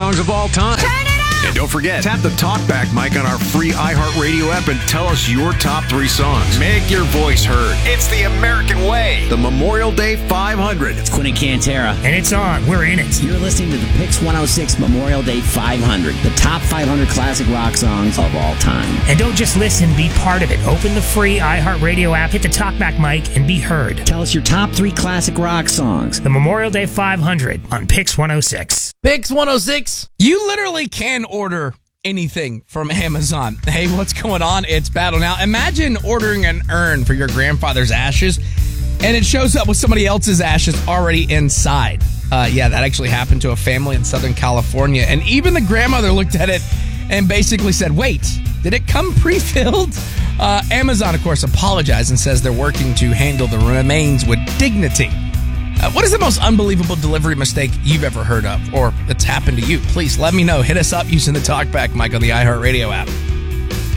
songs of all time. Turn it up! And don't forget, tap the TalkBack mic on our free iHeartRadio app and tell us your top 3 songs. Make your voice heard. It's the American way. The Memorial Day 500. It's Quinn and Cantera. And it's on. We're in it. You're listening to the Pix 106 Memorial Day 500, the top 500 classic rock songs of all time. And don't just listen, be part of it. Open the free iHeartRadio app, hit the TalkBack mic, and be heard. Tell us your top 3 classic rock songs. The Memorial Day 500 on Pix 106. Pix 106. You literally can order anything from Amazon. Hey, what's going on? It's Battle Now. Imagine ordering an urn for your grandfather's ashes, and it shows up with somebody else's ashes already inside. Yeah, that actually happened to a family in Southern California, and even the grandmother looked at it and basically said, wait, did it come pre-filled? Amazon, of course, apologized and says they're working to handle the remains with dignity. What is the most unbelievable delivery mistake you've ever heard of or that's happened to you? Please let me know. Hit us up using the TalkBack mic on the iHeartRadio app.